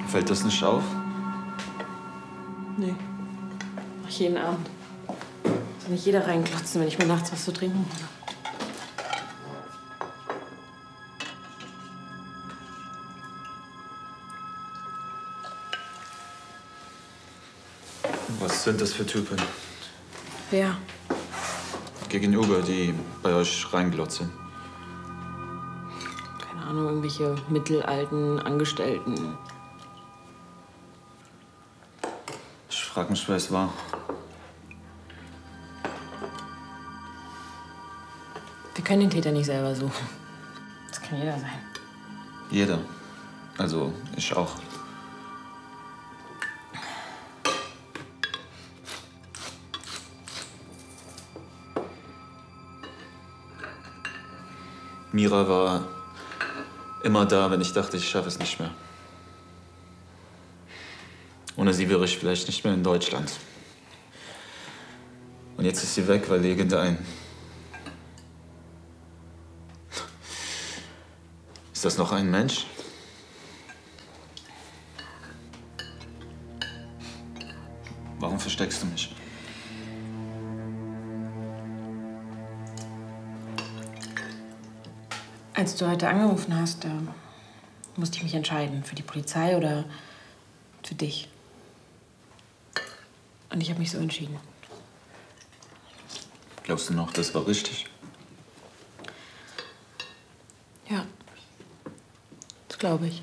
Fällt das nicht auf? Nee. Mach ich jeden Abend. Soll nicht jeder reinklotzen, wenn ich mir nachts was zu trinken hole. Was sind das für Typen? Wer? Gegenüber, die bei euch reinglotzen. Keine Ahnung, irgendwelche mittelalten Angestellten. Ich frag mich, wer es war. Wir können den Täter nicht selber suchen. Das kann jeder sein. Jeder. Also, ich auch. Mira war immer da, wenn ich dachte, ich schaffe es nicht mehr. Ohne sie wäre ich vielleicht nicht mehr in Deutschland. Und jetzt ist sie weg, weil irgendein... Ist das noch ein Mensch? Warum versteckst du mich? Als du heute angerufen hast, musste ich mich entscheiden. Für die Polizei oder für dich. Und ich habe mich so entschieden. Glaubst du noch, das war richtig? Ja. Das glaube ich.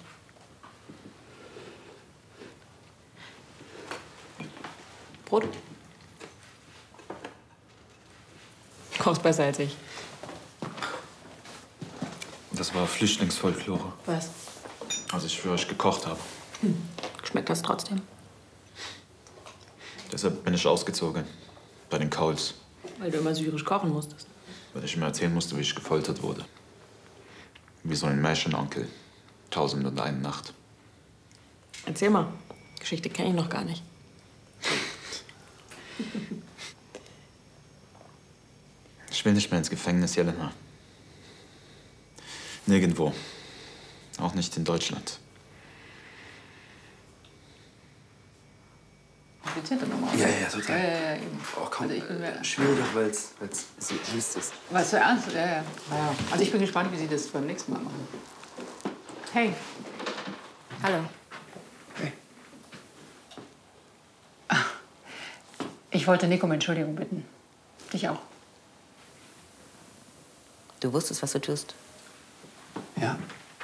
Brot? Du kochst besser als ich. Das war Flüchtlingsfolklore. Was? Als ich für euch gekocht habe. Schmeckt das trotzdem? Deshalb bin ich ausgezogen. Bei den Kauls. Weil du immer syrisch kochen musstest. Weil ich mir erzählen musste, wie ich gefoltert wurde. Wie so ein Märchenonkel. 1001 Nacht. Erzähl mal. Geschichte kenne ich noch gar nicht. Ich will nicht mehr ins Gefängnis, Jelena. Nirgendwo. Auch nicht in Deutschland. Bitte nochmal. Ja, total. Ja, eben. Oh, komm, Also ich bin mir schwierig, auch weil es so ernst ist. Was so ernst? Ja. Also ich bin gespannt, wie Sie das beim nächsten Mal machen. Hey. Hallo. Hey. Ich wollte Nico um Entschuldigung bitten. Dich auch. Du wusstest, was du tust. Ja.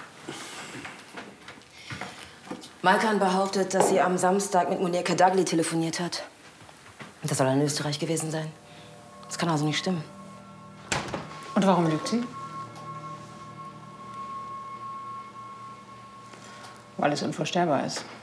Malkan behauptet, dass sie am Samstag mit Munir Kadagli telefoniert hat. Und das soll in Österreich gewesen sein. Das kann also nicht stimmen. Und warum lügt sie? Weil es unvorstellbar ist.